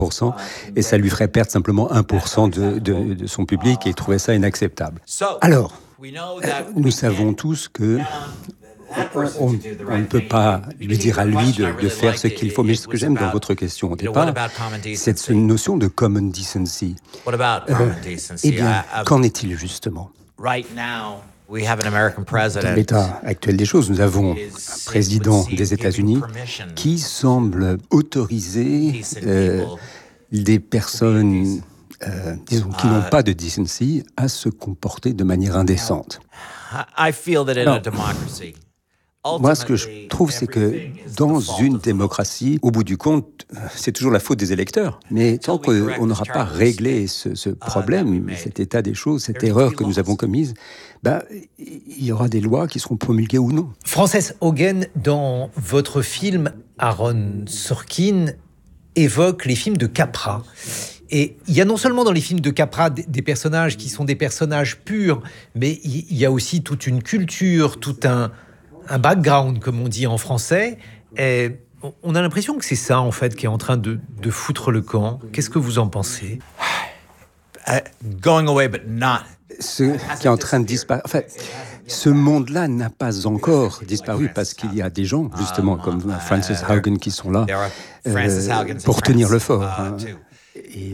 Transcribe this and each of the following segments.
et ça lui ferait perdre simplement 1% de son public, et il trouvait ça inacceptable. Alors, nous savons tous que on ne peut pas lui dire à lui de faire ce qu'il faut. Mais ce que j'aime dans votre question au départ, c'est cette notion de common decency. Eh bien, qu'en est-il justement ? Dans l'état actuel des choses, nous avons un président des États-Unis qui semble autoriser des personnes, disons, qui n'ont pas de decency à se comporter de manière indécente. Moi, ce que je trouve, c'est que dans une démocratie, au bout du compte, c'est toujours la faute des électeurs. Mais tant qu'on n'aura pas réglé ce problème, cet état des choses, cette erreur que nous avons commise, il y aura des lois qui seront promulguées ou non. Frances Haugen, dans votre film, Aaron Sorkin évoque les films de Capra. Et il y a non seulement dans les films de Capra des personnages qui sont des personnages purs, mais il y a aussi toute une culture, tout un background, comme on dit en français. Et on a l'impression que c'est ça, en fait, qui est en train de foutre le camp. Qu'est-ce que vous en pensez ? Ce qui est en train de disparaître... Enfin, ce monde-là n'a pas encore disparu parce qu'il y a des gens, justement, comme Frances Haugen, qui sont là pour tenir le fort. Et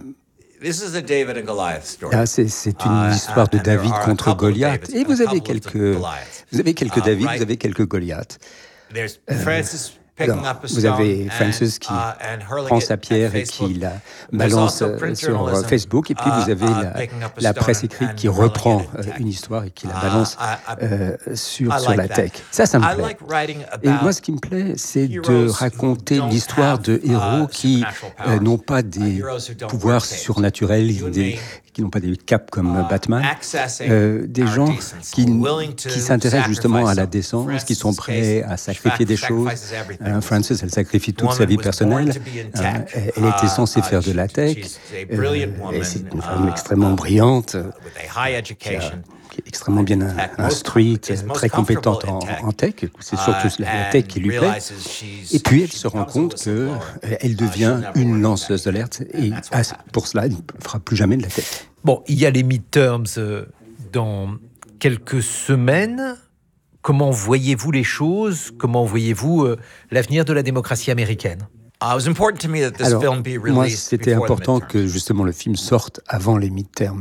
c'est une histoire de David contre Goliath. Et vous avez quelques David, vous avez quelques Goliath. Alors, vous avez Frances qui prend sa pierre et qui la balance sur Facebook, et puis vous avez la presse écrite qui reprend une histoire et qui la balance sur la tech. Ça me plaît. Et moi, ce qui me plaît, c'est de raconter l'histoire de héros qui n'ont pas des pouvoirs surnaturels, qui n'ont pas des capes comme Batman, des gens qui s'intéressent justement à la décence, qui sont prêts à sacrifier des choses. Frances, elle sacrifie toute sa vie personnelle. Elle était censée faire de la tech. Et c'est une femme extrêmement brillante, qui est extrêmement bien instruite, très compétente en tech. C'est surtout la tech qui lui plaît. Et puis, elle se rend compte qu'elle devient une lanceuse d'alerte. Et pour cela, elle ne fera plus jamais de la tech. Bon, il y a les midterms dans quelques semaines. Comment voyez-vous les choses ? Comment voyez-vous l'avenir de la démocratie américaine ? Alors, moi, c'était important que justement le film sorte avant les midterms.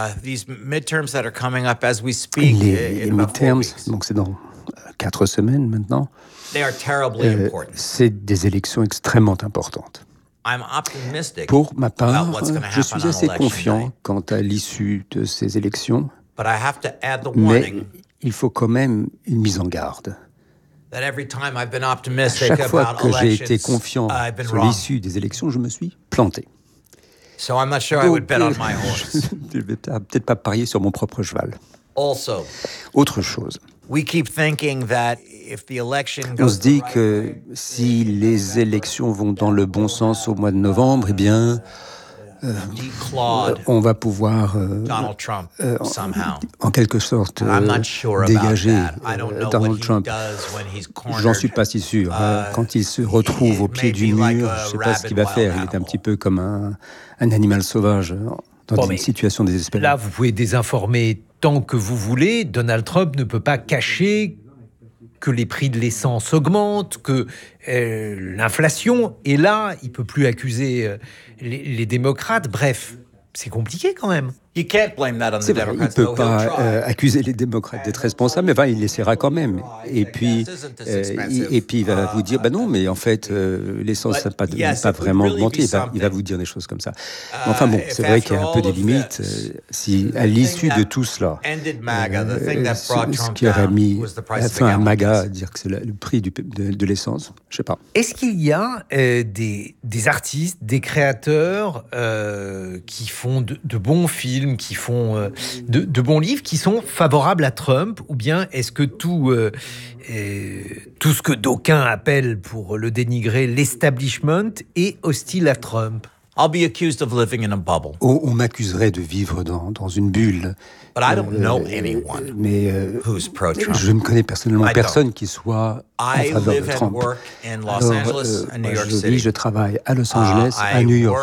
Les midterms, donc c'est dans 4 semaines maintenant, c'est des élections extrêmement importantes. Pour ma part, je suis assez confiant quant à l'issue de ces élections, mais il faut quand même une mise en garde. À chaque fois que j'ai été confiant sur l'issue des élections, je me suis planté. Donc, je ne vais peut-être pas parier sur mon propre cheval. Autre chose. On se dit que si les élections vont dans le bon sens au mois de novembre, eh bien, on va pouvoir, en quelque sorte, dégager Donald Trump. J'en suis pas si sûr. Quand il se retrouve au pied du mur, je ne sais pas ce qu'il va faire. Il est un petit peu comme un animal sauvage dans une situation désespérée. Là, vous pouvez désinformer tant que vous voulez. Donald Trump ne peut pas cacher que les prix de l'essence augmentent, que l'inflation est là. Il ne peut plus accuser les démocrates. Bref, c'est compliqué quand même. C'est vrai, il ne peut pas accuser les démocrates d'être responsables, mais il essaiera quand même. Et puis il va vous dire, non, mais en fait, l'essence n'a pas vraiment augmenté. Il va vous dire des choses comme ça. Enfin bon, c'est vrai qu'il y a un peu des limites. Si, à l'issue de tout cela, ce qui aurait mis à la fin à MAGA, dire que c'est le prix de l'essence, je ne sais pas. Est-ce qu'il y a des artistes, des créateurs qui font de bons films, qui font de bons livres, qui sont favorables à Trump, ou bien est-ce que tout ce que d'aucuns appellent, pour le dénigrer, l'establishment est hostile à Trump ? I'll be accused of living in a bubble. On m'accuserait de vivre dans une bulle. But I don't know anyone who's pro-Trump. Je ne connais personnellement personne qui soit en faveur de Trump. I live and work in Los Angeles and New York City. Je travaille à Los Angeles, à New York